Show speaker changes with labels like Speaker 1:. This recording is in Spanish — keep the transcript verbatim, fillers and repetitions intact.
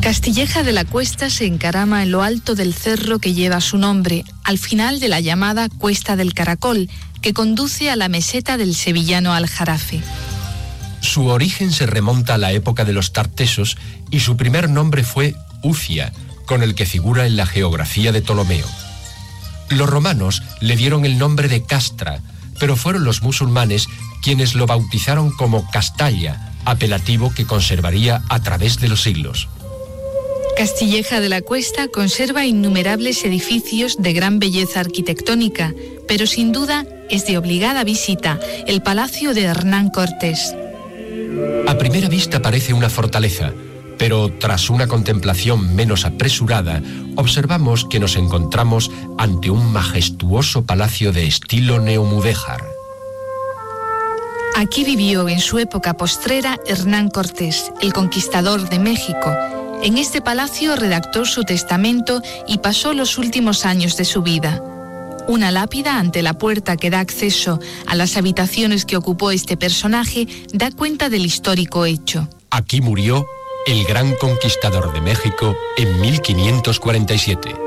Speaker 1: Castilleja de la Cuesta se encarama en lo alto del cerro que lleva su nombre, al final de la llamada Cuesta del Caracol, que conduce a la meseta del sevillano Aljarafe.
Speaker 2: Su origen se remonta a la época de los tartesos y su primer nombre fue Ucia, con el que figura en la geografía de Ptolomeo. Los romanos le dieron el nombre de Castra, pero fueron los musulmanes quienes lo bautizaron como Castalla, apelativo que conservaría a través de los siglos.
Speaker 1: Castilleja de la Cuesta conserva innumerables edificios de gran belleza arquitectónica, pero sin duda es de obligada visita el Palacio de Hernán Cortés.
Speaker 2: A primera vista parece una fortaleza, pero tras una contemplación menos apresurada, observamos que nos encontramos ante un majestuoso palacio de estilo neomudéjar.
Speaker 1: Aquí vivió en su época postrera Hernán Cortés, el conquistador de México. En este palacio redactó su testamento y pasó los últimos años de su vida. Una lápida ante la puerta que da acceso a las habitaciones que ocupó este personaje da cuenta del histórico hecho.
Speaker 2: Aquí murió el gran conquistador de México en mil quinientos cuarenta y siete.